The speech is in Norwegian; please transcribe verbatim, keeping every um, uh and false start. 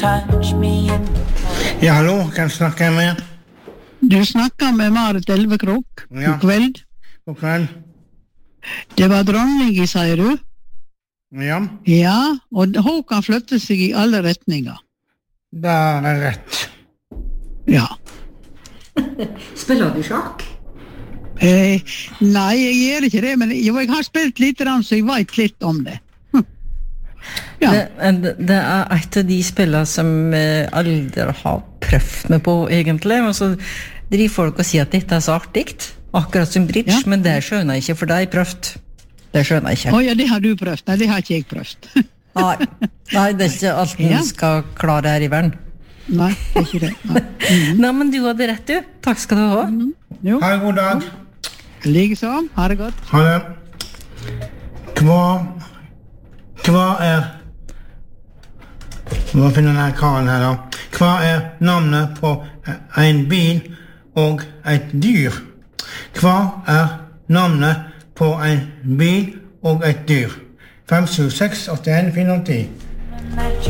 touch me in the Ja, hallo, kan jeg snakke med? Du snakker med Marit Elvekrok. Ja. God kveld. God kveld. Det var dronning, sier du? Ja, Ja, og hun kan flytte seg i alle retninger. det er rett. Ja. Spiller du sjakk? Eh, nei, jeg gjør ikke det, men jo, jeg har spilt litt, så jeg vet litt om det. Hm. Ja. Det, det er et av de spillene som jeg aldri har prøvd meg på, egentlig. Og så driver folk og sier at dette er så artig, akkurat som bridge, Ja. men det skjønner jeg ikke, for det har jeg prøvd. Det skjønner jeg ikke. Å ja, det har du prøvd. Nei, det har ikke jeg prøvd. Nei, Nei det er ikke alt Ja. man skal klare her i verden. Nei, det er ikke det. Nei. Mhm. Nei, men du hadde rett, du. Takk skal du ha. Jo, Ha en god dag. liksom. Ha det godt. Ha det. Hva, hva er... Hva finner denne karen her da? Hva er navnet på en bil og et dyr? Hva er navnet på en bil og et dyr? fem sju seks åtte en fire ti. that